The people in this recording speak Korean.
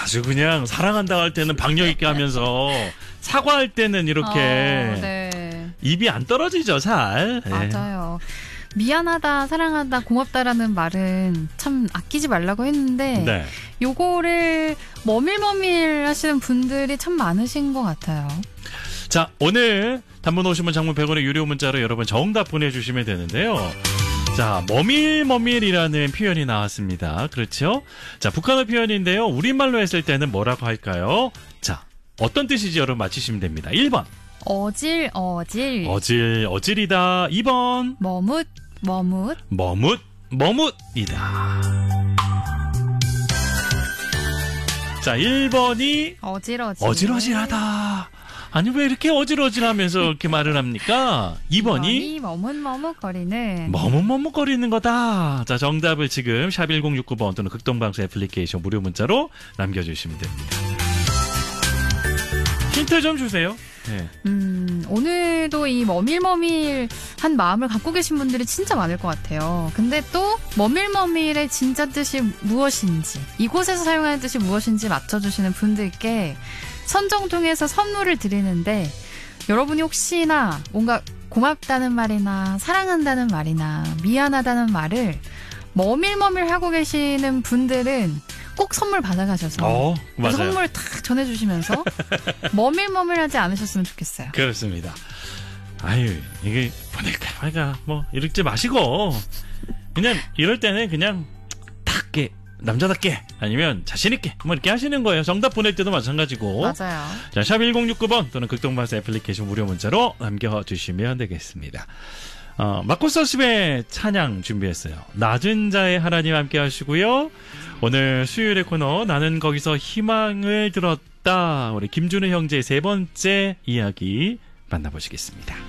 아주 그냥 사랑한다고 할 때는 박력 있게 하면서 사과할 때는 이렇게 네. 입이 안 떨어지죠, 잘. 맞아요. 미안하다, 사랑하다, 고맙다라는 말은 참 아끼지 말라고 했는데 네. 요거를 머밀머밀 하시는 분들이 참 많으신 것 같아요. 자, 오늘 단문 50원 장문 100원의 유료 문자로 여러분 정답 보내주시면 되는데요. 자, 머밀머밀이라는 표현이 나왔습니다. 그렇죠? 자, 북한어 표현인데요. 우리말로 했을 때는 뭐라고 할까요? 자, 어떤 뜻인지 여러분 맞히시면 됩니다. 1번. 어질. 어질이다. 2번. 머뭇이다. 자, 1번이 어질어질하다. 아니, 왜 이렇게 어질어질하면서 이렇게 말을 합니까? 2번이 머뭇머뭇거리는 거다. 자, 정답을 지금 샵 1069번 또는 극동방송 애플리케이션 무료 문자로 남겨주시면 됩니다. 힌트 좀 주세요. 네. 오늘도 이 머밀머밀한 마음을 갖고 계신 분들이 진짜 많을 것 같아요. 근데 또 머밀머밀의 진짜 뜻이 무엇인지, 이곳에서 사용하는 뜻이 무엇인지 맞춰주시는 분들께 선정 통해서 선물을 드리는데, 여러분이 혹시나 뭔가 고맙다는 말이나 사랑한다는 말이나 미안하다는 말을 머밀머밀 하고 계시는 분들은 꼭 선물 받아가셔서 그 선물 탁 전해주시면서 머밀머밀하지 않으셨으면 좋겠어요. 그렇습니다. 아유, 이게 보낼까 말까 뭐 이러지 마시고 그냥 이럴 때는 그냥 탁게 남자답게 아니면 자신있게 뭐 이렇게 하시는 거예요. 정답 보낼 때도 마찬가지고. 맞아요. 자, 샵 1069번 또는 극동방송 애플리케이션 무료 문자로 남겨주시면 되겠습니다. 마코서십의 찬양 준비했어요. 낮은 자의 하나님 함께 하시고요. 오늘 수요일의 코너 나는 거기서 희망을 들었다. 우리 김준우 형제의 세 번째 이야기 만나보시겠습니다.